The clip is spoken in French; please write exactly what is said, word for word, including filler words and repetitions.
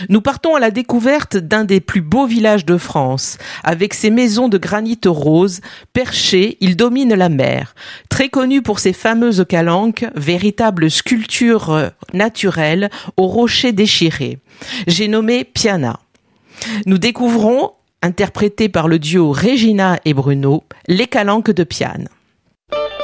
Nous partons à la découverte d'un des plus beaux villages de France. Avec ses maisons de granit rose, perché, il domine la mer. Très connu pour ses fameuses calanques, véritables sculptures naturelles aux rochers déchirés. J'ai nommé Piana. Nous découvrons, interprété par le duo Regina et Bruno, les calanques de Piane.